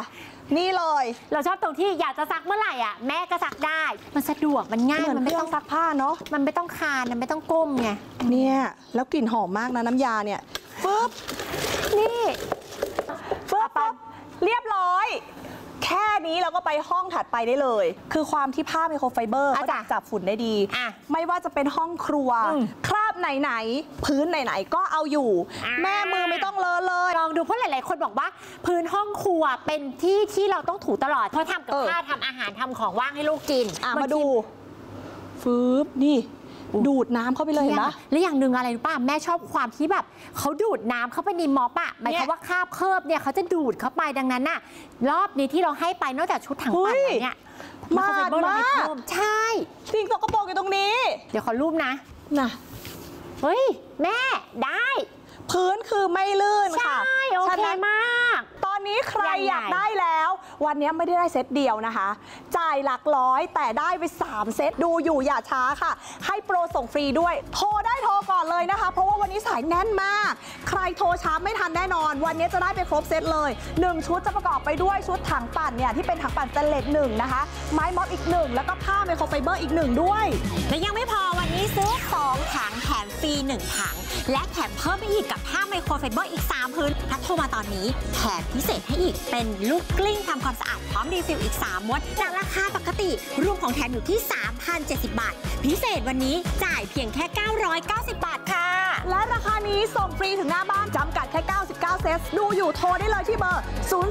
นี่เลยเราชอบตรงที่อยากจะซักเมื่อไหร่อ่ะแม่ก็ซักได้มันสะดวกมันง่ายมันไม่ต้องซักผ้าเนาะมันไม่ต้องคานมันไม่ต้องก้มไงเนี่ยแล้วกลิ่นหอมมากนะน้ำยาเนี่ยปึ๊บนี่ปึ๊บเรียบร้อยแค่นี้เราก็ไปห้องถัดไปได้เลยคือความที่ผ้าไมโครไฟเบอร์เขาจับฝุ่นได้ดีไม่ว่าจะเป็นห้องครัวคราบไหนๆพื้นไหนๆก็เอาอยู่แม่มือไม่ต้องเลอะเลยลองดูเพราะหลายๆคนบอกว่าพื้นห้องครัวเป็นที่เราต้องถูตลอดเพราะทำกับข้าวทำอาหารทำของว่างให้ลูกกินมาดูฟืบนี่ดูดน้ำเข้าไปเลยนะและอย่างหนึ่งอะไรรู้ป่ะแม่ชอบความที่แบบเขาดูดน้ำเข้าไปในม็อบอะหมายความว่าคราบเคิบเนี่ยเขาจะดูดเข้าไปดังนั้นน่ะรอบนี้ที่เราให้ไปนอกจากชุดถังปั่นเนี่ยมากใช่สิ่งสกปรกอยู่ตรงนี้เดี๋ยวขอรูปนะเฮ้ยแม่ได้พื้นคือไม่ลื่นค่ะใช่โอเคมากตอนนี้ใครอยากได้แล้ววันนี้ไม่ได้เซตเดียวนะคะจ่ายหลักร้อยแต่ได้ไป3เซตดูอยู่อย่าช้าค่ะให้โปรส่งฟรีด้วยโทรได้โทรก่อนเลยนะคะเพราะว่าวันนี้สายแน่นมากใครโทรช้าไม่ทันแน่นอนวันนี้จะได้ไปครบเซตเลย1ชุดจะประกอบไปด้วยชุดถังปั่นเนี่ยที่เป็นถังปั่นสแตนเลส1นะคะไม้ม็อบอีก1แล้วก็ผ้าไมโครไฟเบอร์อีก1ด้วยและยังไม่พอวันนี้ซื้อ2ถังแถมฟรี1ถังและแถมเพิ่มไปอีกกับผ้าไมโครไฟเบอร์อีก3พื้นถ้าโทรมาตอนนี้แถมพิเศษให้อีกเป็นลูกกลิ้งทำความสะอาดพร้อมรีฟิลอีก3ม้วนจากราคาปกติรวมของแถมอยู่ที่ 3,070 บาทพิเศษวันนี้จ่ายเพียงแค่990 บาทค่ะและราคานี้ส่งฟรีถึงหน้าบ้านจำกัดแค่99เซตดูอยู่โทรได้เลยที่เบอร์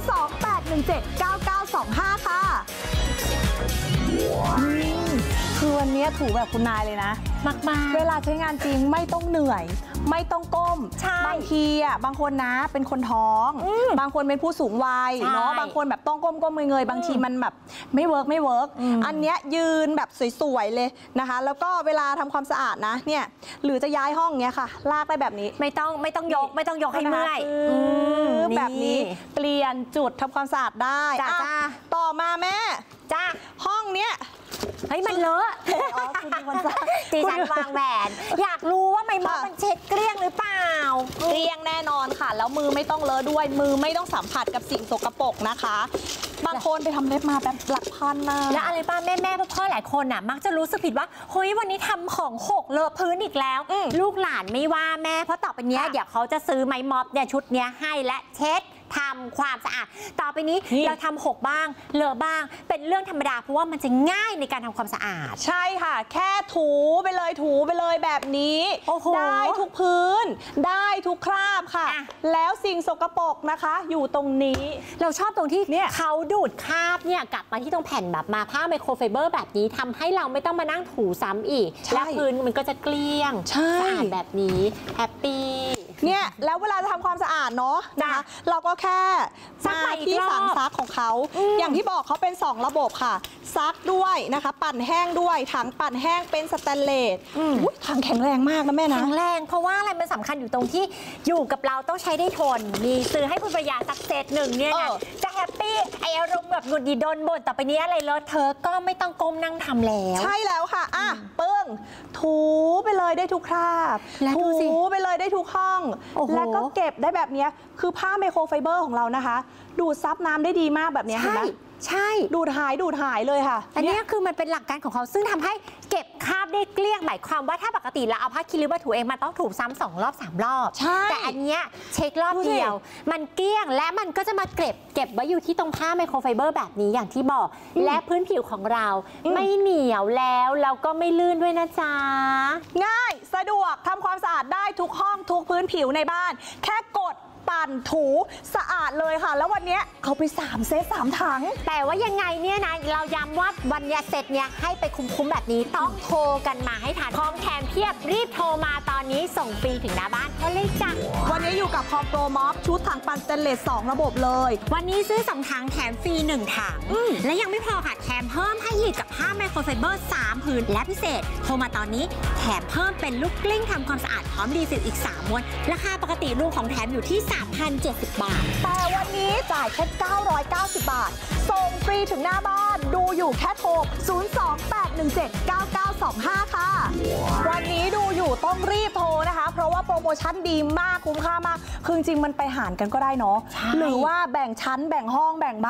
028179925ค่ะคือวันนี้ถูแบบคุณนายเลยนะมากเวลาใช้งานจริงไม่ต้องเหนื่อยไม่ต้องก้มบางทีอ่ะบางคนนะเป็นคนท้องบางคนเป็นผู้สูงวัยเนาะบางคนแบบต้องก้มเงยบางทีมันแบบไม่เวิร์กอันเนี้ยยืนแบบสวยๆเลยนะคะแล้วก็เวลาทำความสะอาดนะเนี่ยหรือจะย้ายห้องเนี้ยค่ะลากได้แบบนี้ไม่ต้องยกให้เมื่อยแบบนี้เปลี่ยนจุดทำความสะอาดได้ต่อมาแม่ห้องเนี้ยเฮ้ยมันเลอะดิฉันวางแหวนอยากรู้ว่าไม้ม็อบมันเช็ดเกลี้ยงหรือเปล่าเกลี้ยงแน่นอนค่ะแล้วมือไม่ต้องเลอะด้วยมือไม่ต้องสัมผัสกับสิ่งสกปรกนะคะบางคนไปทำเล็บมาแบบหลักพันนะแล้วอะไรป้าแม่พ่อหลายคนน่ะมักจะรู้สึกผิดว่าเฮ้ยวันนี้ทำของหกเลอะพื้นอีกแล้วลูกหลานไม่ว่าแม่เพราะต่อไปนี้เดี๋ยวเขาจะซื้อไม้ม็อบเนี่ยชุดเนี้ยให้และเช็ดทำความสะอาดต่อไปนี้เราทำหกบ้างเลอะบ้างเป็นเรื่องธรรมดาเพราะว่ามันจะง่ายในการทำความสะอาดใช่ค่ะแค่ถูไปเลยแบบนี้ได้ทุกพื้นได้ทุกคราบค่ะแล้วสิ่งสกปรกนะคะอยู่ตรงนี้เราชอบตรงที่เขาดูดคราบเนี่ยกลับมาที่ตรงแผ่นแบบมาผ้าไมโครไฟเบอร์แบบนี้ทำให้เราไม่ต้องมานั่งถูซ้ำอีกและพื้นมันก็จะเกลี้ยงสะอาดแบบนี้แฮปปี้เนี่ยแล้วเวลาทำความสะอาดเนาะนะคะเราก็แค่มาที่ถังซักของเขาอย่างที่บอกเขาเป็น2ระบบค่ะซักด้วยนะคะปั่นแห้งด้วยถังปั่นแห้งเป็นสแตนเลสถังแข็งแรงมากนะแม่นะแข็งแรงเพราะว่าอะไรมันสำคัญอยู่ตรงที่อยู่กับเราต้องใช้ได้ทนมีซื้อให้คุณประหยัดสักเซตหนึ่งเนี่ยนะจะแฮปปี้อารมณ์แบบหงุดหงิดโดนบ่นต่อไปนี้อะไรเลอะเธอก็ไม่ต้องก้มนั่งทำแล้วใช่แล้วค่ะปึ้งถูไปเลยได้ทุกคราบถูไปเลยได้ทุกห้องแล้วก็เก็บได้แบบนี้คือผ้าไมโครไฟเบอร์ของเรานะคะดูดซับน้ำได้ดีมากแบบนี้เห็นไหมใช่ดูดหายเลยค่ะอันนี้คือมันเป็นหลักการของเขาซึ่งทำให้เก็บคราบได้เกลี้ยงหมายความว่าถ้าปกติเราเอาผ้าคีริ้วมาถูเองมันต้องถูซ้ำ2 รอบ3 รอบแต่อันเนี้ยเช็ครอบเดียวมันเกลี้ยงและมันก็จะมาเก็บไว้อยู่ที่ตรงผ้าไมโครไฟเบอร์แบบนี้อย่างที่บอกและพื้นผิวของเราไม่เหนียวแล้วก็ไม่ลื่นด้วยนะจ๊ะง่ายสะดวกทำความสะอาดได้ทุกห้องทุกพื้นผิวในบ้านแค่กดปั่นถูสะอาดเลยค่ะแล้ววันนี้เอาไป3เซต3ถังแต่ว่ายังไงเนี่ยนะเราย้ำว่าวันนี้เซตเนี้ยให้ไปคุ้มแบบนี้ต้องโทรกันมาให้ทันของแถมเพียบรีบโทรมาตอนนี้ส่งฟรีถึงหน้าบ้านเขาเลยจ้ะวันนี้อยู่กับพอโปรม็อบชุดถังปั่นสเตนเลส2ระบบเลยวันนี้ซื้อ2ถังแถมฟรี1ถังและยังไม่พอค่ะแถมเพิ่มให้อีกกับผ้าไมโครไฟเบอร์3ผืนและพิเศษโทรมาตอนนี้แถมเพิ่มเป็นลูกกลิ้งทำความสะอาดพร้อมรีฟิลอีก3ม้วนราคาปกติรวมของแถมอยู่ที่3,070 บาทแต่วันนี้จ่ายแค่990 บาทส่งฟรีถึงหน้าบ้านดูอยู่แค่โทร028179925ค่ะวันนี้ดูอยู่ต้องรีบโทรนะคะเพราะว่าโปรโมชั่นดีมากคุ้มค่ามากคือจริงๆมันไปหารกันก็ได้เนาะหรือว่าแบ่งชั้นแบ่งห้องแบ่งบ้าน